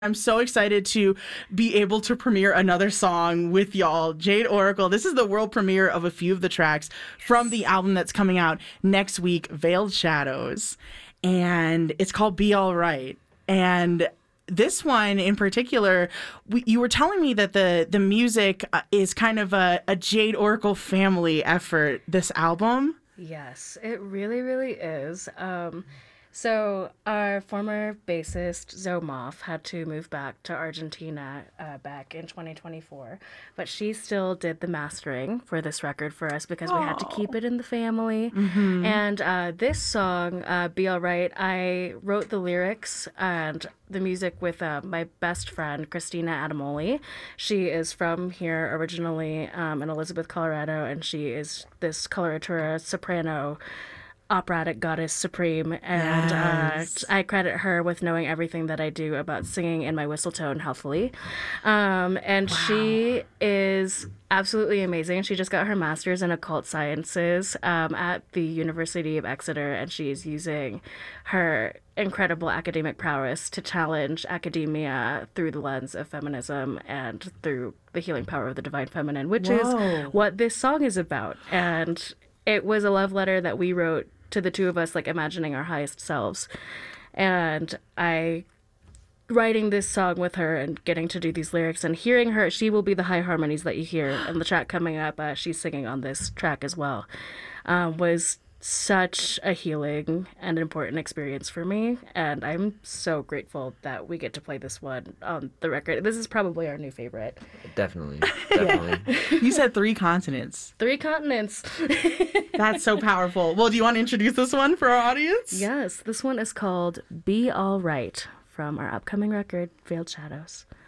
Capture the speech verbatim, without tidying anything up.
I'm so excited to be able to premiere another song with y'all. Jade Oracle, this is the world premiere of a few of the tracks from the album that's coming out next week, Veiled Shadows. And it's called Be All Right. And this one in particular, we, you were telling me that the, the music uh, is kind of a, a Jade Oracle family effort, this album. Yes, it really, really is. Um, so our former bassist, Zomoff, had to move back to Argentina uh, back in twenty twenty-four, but she still did the mastering for this record for us because we had to keep it in the family. Mm-hmm. And uh, this song, uh, Be All Right, I wrote the lyrics and the music with uh, my best friend, Christina Adamoli. She is from here originally um, in Elizabeth, Colorado, and she is this coloratura soprano operatic goddess supreme, and Yes. uh, I credit her with knowing everything that I do about singing in my whistle tone healthily. Um, and Wow. she is absolutely amazing. She just got her master's in occult sciences um, at the University of Exeter, and she is using her incredible academic prowess to challenge academia through the lens of feminism and through the healing power of the divine feminine, which Whoa. is what this song is about. And it was a love letter that we wrote to the two of us, like imagining our highest selves. And I, writing this song with her and getting to do these lyrics and hearing her, she will be the high harmonies that you hear in the track coming up. Uh, she's singing on this track as well, um, was such a healing and important experience for me. And I'm so grateful that we get to play this one on the record. This is probably our new favorite. Definitely. Definitely. You said three continents. Three continents. That's so powerful. Well, do you want to introduce this one for our audience? Yes, this one is called Be All Right from our upcoming record, Veiled Shadows.